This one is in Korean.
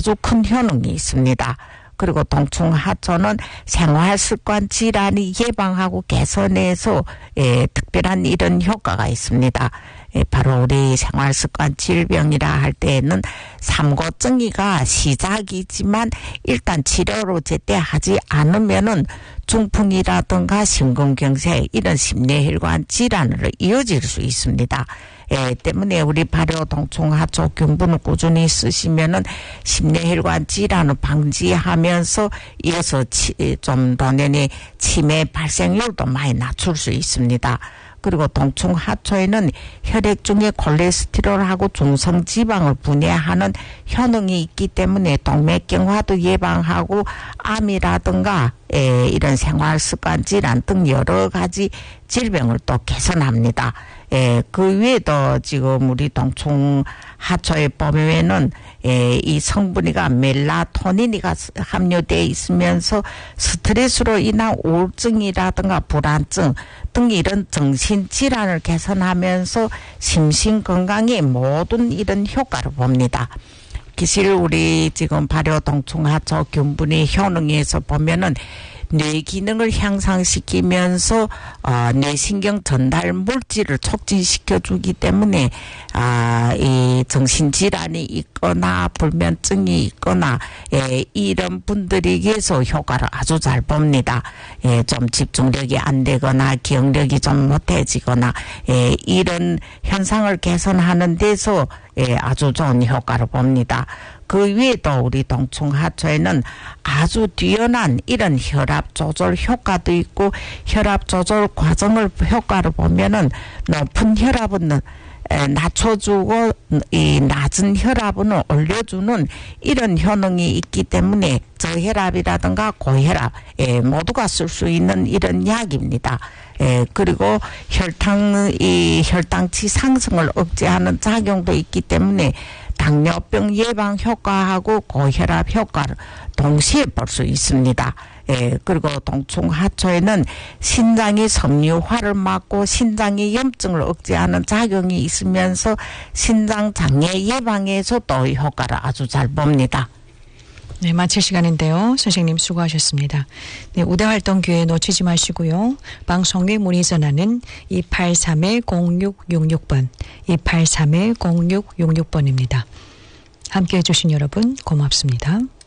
아주 큰 효능이 있습니다. 그리고 동충하초는 생활습관 질환이 예방하고 개선해서 특별한 이런 효과가 있습니다. 바로 우리 생활습관 질병이라 할 때에는 삼고증이가 시작이지만 일단 치료로 제때 하지 않으면은 중풍이라든가 심근경색 이런 심뇌혈관 질환으로 이어질 수 있습니다. 때문에 우리 발효 동충하초 균분을 꾸준히 쓰시면은 심뇌혈관 질환을 방지하면서 이어서 좀 당연히 치매 발생률도 많이 낮출 수 있습니다. 그리고 동충하초에는 혈액 중에 콜레스테롤하고 중성지방을 분해하는 효능이 있기 때문에 동맥경화도 예방하고 암이라든가 이런 생활습관 질환 등 여러 가지 질병을 또 개선합니다. 그 외에도 지금 우리 동충하초에 보면은 이 성분이가 멜라토닌이가 함유되어 있으면서 스트레스로 인한 우울증이라든가 불안증 등 이런 정신질환을 개선하면서 심신건강에 모든 이런 효과를 봅니다. 기실 우리 지금 발효 동충하초 균분의 효능에서 보면은 뇌 기능을 향상시키면서 뇌신경 전달 물질을 촉진시켜 주기 때문에 이 정신질환이 있거나 불면증이 있거나 이런 분들에게서 효과를 아주 잘 봅니다. 좀 집중력이 안 되거나 기억력이 좀 못해지거나 이런 현상을 개선하는 데서 아주 좋은 효과를 봅니다. 그 외에도 우리 동충하초에는 아주 뛰어난 이런 혈압 조절 효과도 있고 혈압 조절 과정을 효과를 보면은 높은 혈압은 낮춰주고 이 낮은 혈압은 올려주는 이런 효능이 있기 때문에 저혈압이라든가 고혈압 모두가 쓸 수 있는 이런 약입니다. 그리고 혈당치 상승을 억제하는 작용도 있기 때문에 당뇨병 예방 효과하고 고혈압 효과를 동시에 볼 수 있습니다. 그리고 동충하초에는 신장의 섬유화를 막고 신장의 염증을 억제하는 작용이 있으면서 신장 장애 예방에서 또 효과를 아주 잘 봅니다. 네, 마칠 시간인데요. 선생님 수고하셨습니다. 네, 우대활동 기회 놓치지 마시고요. 방송에 문의 전화는 283-0666번, 283-0666번입니다. 함께해 주신 여러분 고맙습니다.